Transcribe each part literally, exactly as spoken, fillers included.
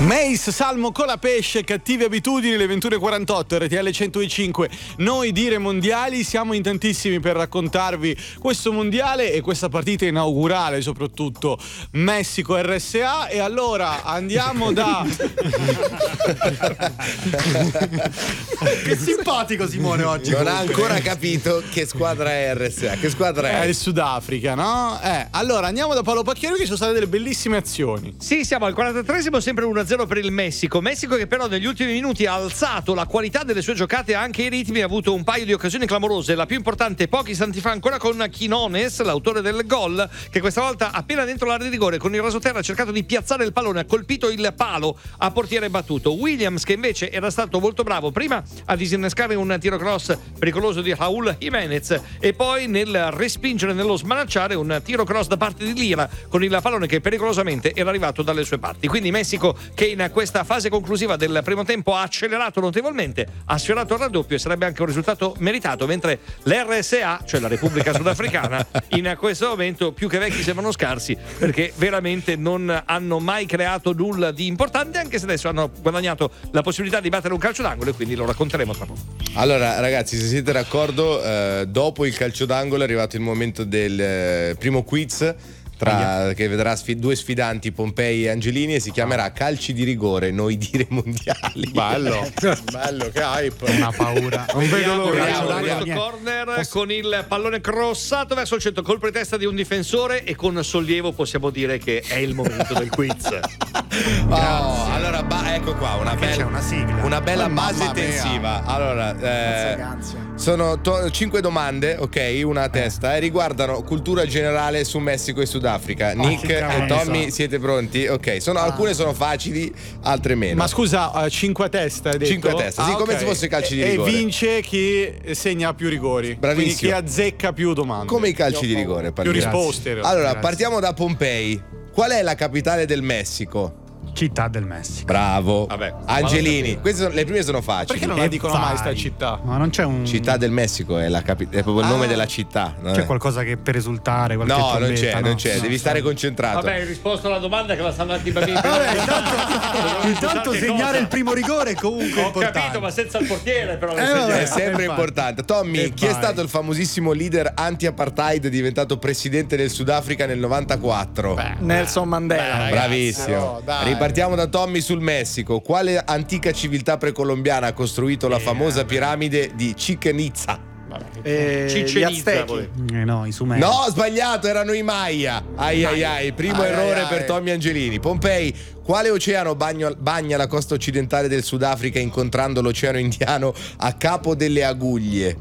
Mace, Salmo, Colapesce, Cattive abitudini, le venture quarantotto, R T L centocinque. Noi dire mondiali siamo in tantissimi per raccontarvi questo mondiale e questa partita inaugurale, soprattutto Messico R S A. E allora andiamo da che simpatico Simone oggi. Non ha ancora capito che squadra è R S A, che squadra è? È il Sudafrica, no? Eh, allora andiamo da Paolo Pacchiero, che ci sono state delle bellissime azioni. Sì, siamo al quarantatreesimo, sempre uno a zero per il Messico. Messico che però negli ultimi minuti ha alzato la qualità delle sue giocate, anche i ritmi, ha avuto un paio di occasioni clamorose. La più importante pochi istanti fa ancora con Quinones, l'autore del gol, che questa volta appena dentro l'area di rigore con il rasoterra ha cercato di piazzare il pallone, ha colpito il palo a portiere battuto. Williams, che invece era stato molto bravo prima a disinnescare un tiro cross pericoloso di Raúl Jiménez e poi nel respingere, nello smanacciare un tiro cross da parte di Lira con il pallone che pericolosamente era arrivato dalle sue parti. Quindi Messico che in questa fase conclusiva del primo tempo ha accelerato notevolmente, ha sfiorato il raddoppio e sarebbe anche un risultato meritato, mentre l'R S A, cioè la Repubblica Sudafricana, in questo momento più che vecchi sembrano scarsi, perché veramente non hanno mai creato nulla di importante, anche se adesso hanno guadagnato la possibilità di battere un calcio d'angolo e quindi lo racconteremo tra poco. Allora ragazzi, se siete d'accordo, eh, dopo il calcio d'angolo è arrivato il momento del eh, primo quiz tra, che vedrà sfi- due sfidanti, Pompei e Angelini, e si chiamerà Calci di rigore, noi dire mondiali. Bello. Bello, che hype. Una paura. Non vedo l'ora. Questo corner Posso... con il pallone crossato verso il centro, colpo di testa di un difensore, e con sollievo possiamo dire che è il momento del quiz. Oh, allora ba- ecco qua una bella, c'è una sigla. una bella Oh, base mamma mia. tensiva. Allora, eh, sono to- cinque domande, ok, una a testa, e riguardano cultura generale su Messico e Sudafrica. Nick e Tommy, siete pronti? Ok, sono, Ah. alcune sono facili, altre meno. Ma scusa, uh, cinque a testa hai detto? Cinque a testa, sì, Ah, come ok. se fosse calci di e, rigore. E vince chi segna più rigori. Bravissimo. Quindi chi azzecca più domande. Come i calci di rigore. Più parliamo. risposte. in realtà. Allora, Grazie. partiamo da Pompei. Qual è la capitale del Messico? Città del Messico. Bravo. Vabbè, Angelini. Queste sono, le prime sono facili. Perché non la E dicono vai. mai sta città? Ma non c'è un Città del Messico è, la capi- è proprio il Ah. nome della città. non c'è è- qualcosa che per esultare, qualche No, non trombetta, c'è, no? non c'è, No, devi no. stare concentrato. Vabbè, hai risposto alla domanda che la stanno andando i bambini. Vabbè, intanto, intanto Che segnare cosa? il primo rigore è comunque Ho importante. capito, ma senza il portiere però. Eh, vabbè. È sempre infatti. importante. Tommy, E chi è vai. stato il famosissimo leader anti-apartheid diventato presidente del Sudafrica nel novantaquattro? Nelson Mandela. Bravissimo. no, dai. Ripartiamo da Tommy sul Messico. Quale antica civiltà precolombiana ha costruito la famosa piramide di Chichén Itzá? Eh, gli Ciccenizza, Aztechi. poi. Eh no, i Sumeri. No, sbagliato, erano i Maya. Ai ai ai, primo Ai, errore ai, per ai. Tommy Angelini. Pompei, quale oceano bagno- bagna la costa occidentale del Sudafrica incontrando l'Oceano Indiano a Capo delle Aguglie?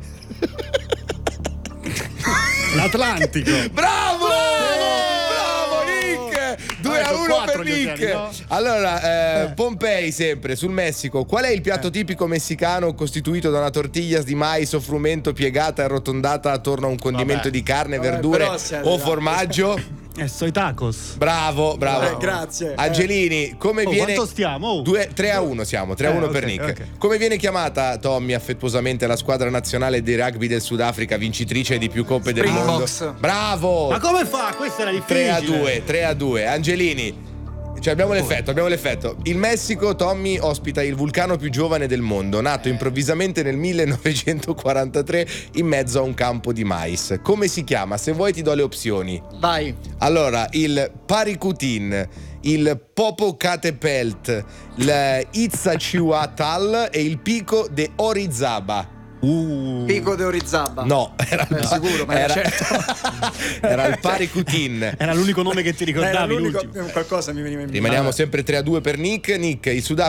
L'Atlantico. Bravo! Bravo Nick! due a Ah, sono uno quattro per gli Nick. oceani, no? Allora, eh, Pompei sempre sul Messico. Qual è il piatto tipico messicano costituito da una tortiglia di mais o frumento piegata e arrotondata attorno a un condimento Vabbè. di carne, Vabbè, verdure però si è o arrivato. formaggio? E soi tacos. Bravo, bravo. Eh, grazie. Angelini, come Oh, viene quanto stiamo? Oh. tre a uno siamo, tre a Eh, uno ok, per Nick. ok. Come viene chiamata, Tommy, affettuosamente la squadra nazionale di rugby del Sudafrica, vincitrice di più coppe del mondo? Springboks. Bravo! Ma come fa? Questa era difficile. tre a due, tre a due. Angelini, cioè abbiamo l'effetto, abbiamo l'effetto. Il Messico, Tommy, ospita il vulcano più giovane del mondo, nato improvvisamente nel millenovecentoquarantatré in mezzo a un campo di mais. Come si chiama? Se vuoi ti do le opzioni. Vai. Allora, il Paricutin, il Popocatépetl, l'Iztaccíhuatl e il Pico de Orizaba. Uh. Pico de Orizaba. No, era il, Eh, sicuro, ma era certo. era il Paricutin. Era l'unico nome che ti Era ricordavi, l'unico, l'ultimo. qualcosa mi veniva in mente. Rimaniamo sempre tre a due per Nick. Nick, il Sudafrica